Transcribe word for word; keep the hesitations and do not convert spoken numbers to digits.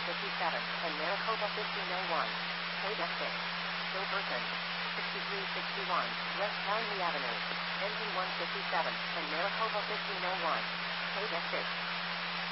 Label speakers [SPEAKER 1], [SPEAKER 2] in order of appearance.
[SPEAKER 1] fifty-seven, and Maricopa fifteen oh one. Paydeck six. Gilberton. sixty-three sixty-one, West Townley Avenue. Engine one fifty-seven, and Maricopa fifteen oh one. Paydeck six.